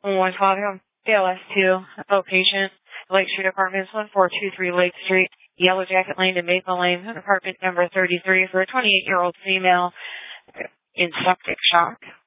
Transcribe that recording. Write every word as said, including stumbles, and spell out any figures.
one five B L S two, outpatient, Lake Street Apartments, one four two three Lake Street, Yellow Jacket Lane and Maple Lane, apartment number thirty-three for a twenty-eight-year-old female in septic shock.